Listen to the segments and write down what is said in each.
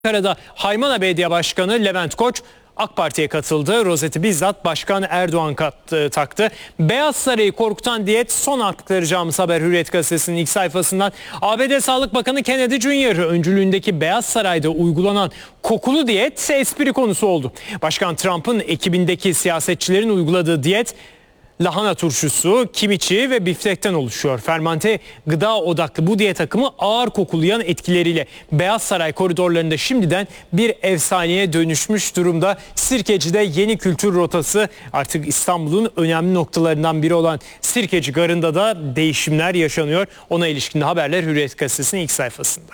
Ankara'da Haymana Belediye Başkanı Levent Koç AK Parti'ye katıldı. Rozeti bizzat Başkan Erdoğan taktı. Beyaz Saray'ı korkutan diyet son aktaracağımız haber Hürriyet Gazetesi'nin ilk sayfasından. ABD Sağlık Bakanı Kennedy Jr. öncülüğündeki Beyaz Saray'da uygulanan kokulu diyet espri konusu oldu. Başkan Trump'ın ekibindeki siyasetçilerin uyguladığı diyet lahana turşusu, kimiçi ve biftekten oluşuyor. Fermente gıda odaklı bu diyet akımı ağır kokulayan etkileriyle Beyaz Saray koridorlarında şimdiden bir efsaneye dönüşmüş durumda. Sirkeci'de yeni kültür rotası, artık İstanbul'un önemli noktalarından biri olan Sirkeci Garı'nda da değişimler yaşanıyor. Ona ilişkin de haberler Hürriyet Gazetesi'nin ilk sayfasında.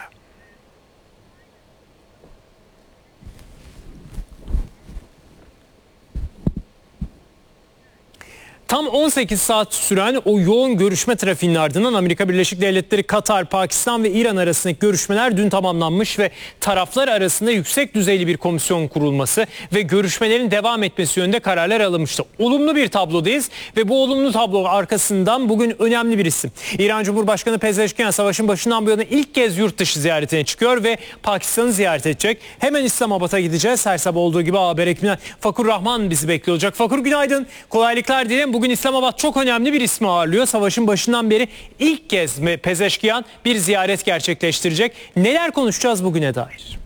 Tam 18 saat süren o yoğun görüşme trafiğinin ardından Amerika Birleşik Devletleri, Katar, Pakistan ve İran arasındaki görüşmeler dün tamamlanmış ve taraflar arasında yüksek düzeyli bir komisyon kurulması ve görüşmelerin devam etmesi yönünde kararlar alınmıştı. Olumlu bir tablodayız ve bu olumlu tablo arkasından bugün önemli bir isim. İran Cumhurbaşkanı Pezeşkiyan savaşın başından bu yana ilk kez yurt dışı ziyaretine çıkıyor ve Pakistan'ı ziyaret edecek. Hemen İslamabad'a gideceğiz. Her sabah olduğu gibi haber ekibinden Fakur Rahman bizi bekliyor olacak. Fakur, günaydın. Kolaylıklar dilerim. Bugün İslamabad çok önemli bir ismi ağırlıyor. Savaşın başından beri ilk kez Pezeşkiyan bir ziyaret gerçekleştirecek. Neler konuşacağız bugüne dair?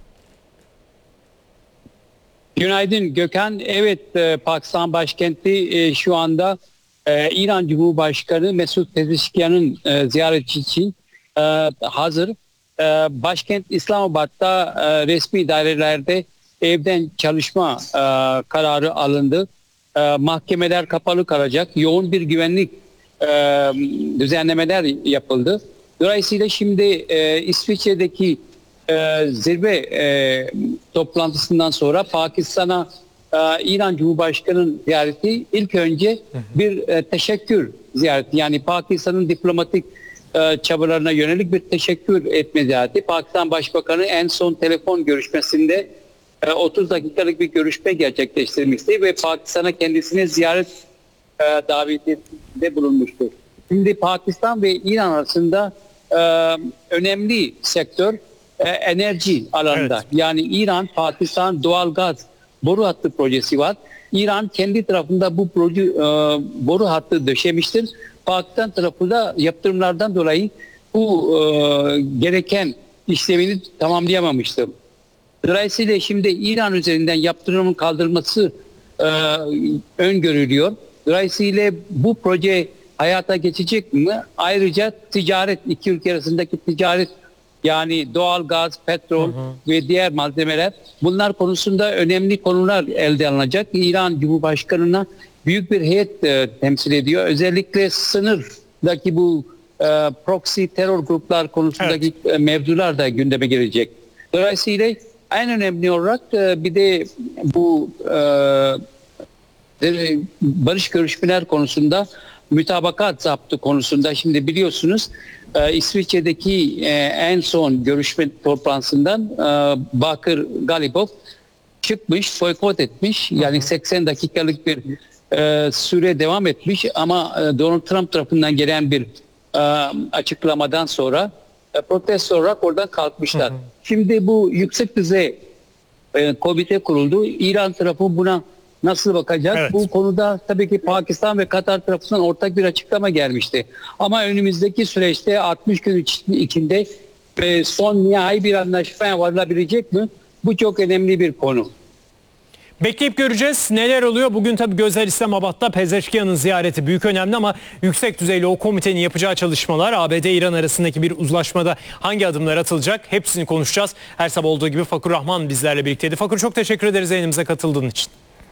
Günaydın Gökhan. Evet, Pakistan başkenti şu anda İran Cumhurbaşkanı Mesut Pezeşkiyan'ın ziyareti için hazır. Başkent İslamabad'da resmi dairelerde evden çalışma kararı alındı. Mahkemeler kapalı kalacak. Yoğun bir güvenlik düzenlemeler yapıldı. Dolayısıyla şimdi İsviçre'deki zirve toplantısından sonra Pakistan'a İran Cumhurbaşkanı'nın ziyareti ilk önce bir teşekkür ziyareti. Yani Pakistan'ın diplomatik çabalarına yönelik bir teşekkür etme ziyareti. Pakistan Başbakanı en son telefon görüşmesinde 30 dakikalık bir görüşme gerçekleştirmişti ve Pakistan'a kendisine ziyaret davetinde bulunmuştu. Şimdi Pakistan ve İran arasında önemli sektör enerji alanında. Evet. Yani İran, Pakistan doğalgaz boru hattı projesi var. İran kendi tarafında bu boru hattı döşemiştir. Pakistan tarafı da yaptırımlardan dolayı bu gereken işlemini tamamlayamamıştı. Dolayısıyla şimdi İran üzerinden yaptırımın kaldırılması öngörülüyor. Dolayısıyla bu proje hayata geçecek mi? Ayrıca ticaret, iki ülke arasındaki ticaret, yani doğal gaz, petrol ve diğer malzemeler, bunlar konusunda önemli konular elde alınacak. İran Cumhurbaşkanı'na büyük bir heyet temsil ediyor. Özellikle sınırdaki bu proxy terör gruplar konusundaki mevzular da gündeme gelecek. Dolayısıyla en önemli olarak bir de bu barış görüşmeler konusunda, mütabakat zaptı konusunda, şimdi biliyorsunuz İsviçre'deki en son görüşme toplantısından Bakır Galibov çıkmış, boykot etmiş. Yani 80 dakikalık bir süre devam etmiş ama Donald Trump tarafından gelen bir açıklamadan sonra protesto olarak oradan kalkmışlar. Şimdi bu yüksek düzey komite kuruldu. İran tarafı buna nasıl bakacak? Evet. Bu konuda tabii ki Pakistan ve Katar tarafından ortak bir açıklama gelmişti. Ama önümüzdeki süreçte 60 gün içinde son nihai bir anlaşmaya varılabilecek mi? Bu çok önemli bir konu. Bekleyip göreceğiz neler oluyor. Bugün tabii gözler İslamabad'da. Pezeşkiyan'ın ziyareti büyük önemli ama yüksek düzeyli o komitenin yapacağı çalışmalar, ABD-İran arasındaki bir uzlaşmada hangi adımlar atılacak, hepsini konuşacağız. Her sabah olduğu gibi Fakur Rahman bizlerle birlikteydi. Fakur, çok teşekkür ederiz yayınımıza katıldığın için.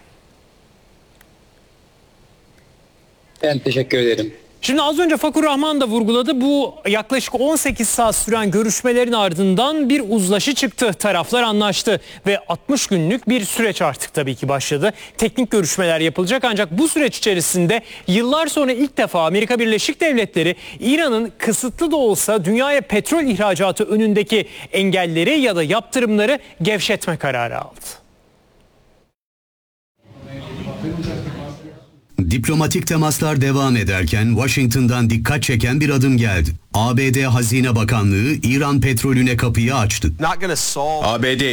Ben teşekkür ederim. Şimdi az önce Fakur Rahman da vurguladı. Bu yaklaşık 18 saat süren görüşmelerin ardından bir uzlaşı çıktı. Taraflar anlaştı ve 60 günlük bir süreç artık tabii ki başladı. Teknik görüşmeler yapılacak ancak bu süreç içerisinde yıllar sonra ilk defa Amerika Birleşik Devletleri İran'ın kısıtlı da olsa dünyaya petrol ihracatı önündeki engelleri ya da yaptırımları gevşetme kararı aldı. Diplomatik temaslar devam ederken Washington'dan dikkat çeken bir adım geldi. ABD Hazine Bakanlığı İran petrolüne kapıyı açtı. ABD